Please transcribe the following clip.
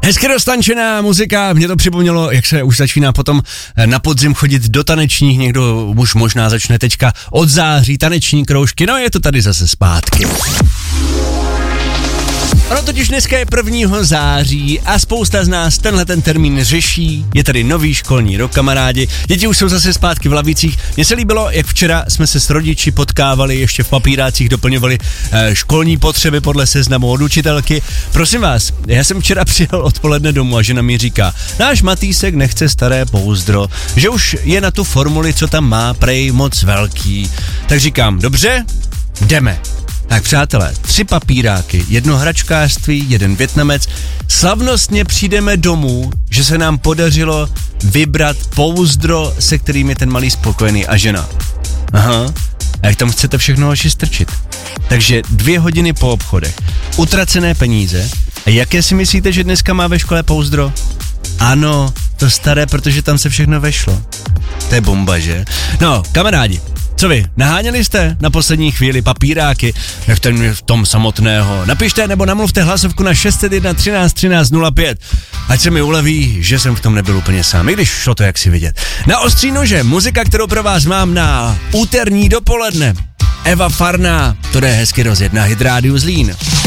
Hezky roztančená muzika, mě to připomnělo, jak se už začíná potom na podzim chodit do tanečních, někdo už možná začne teďka od září taneční kroužky, no je to tady zase zpátky. Ono totiž dneska je 1. září a spousta z nás tenhle ten termín řeší, je tady nový školní rok, kamarádi, děti už jsou zase zpátky v lavicích. Mně se líbilo, jak včera jsme se s rodiči potkávali, ještě v papírácích doplňovali školní potřeby podle seznamu od učitelky. Prosím vás, já jsem včera přijel odpoledne domů a žena mi říká, náš Matýsek nechce staré pouzdro, že už je na tu formuli, co tam má, prej moc velký. Tak říkám, dobře, jdeme. Tak přátelé, 3 papíráky, 1 hračkářství, 1 Vietnamec, slavnostně přijdeme domů, že se nám podařilo vybrat pouzdro, se kterým je ten malý spokojený a žena. Aha, a jak tam chcete všechno hoši strčit? Takže 2 hodiny po obchodech, utracené peníze. A jaké si myslíte, že dneska má ve škole pouzdro? Ano, to staré, protože tam se všechno vešlo. To je bomba, že? No, kamarádi, co vy, naháněli jste na poslední chvíli papíráky, nechte mě v tom samotného. Napište nebo namluvte hlasovku na 601 13 13 05. Ať se mi uleví, že jsem v tom nebyl úplně sám, i když šlo to jak si vidět. Na ostří nože, muzika, kterou pro vás mám na úterní dopoledne. Eva Farná, to jde hezky rozjet na Hit Radio Zlín.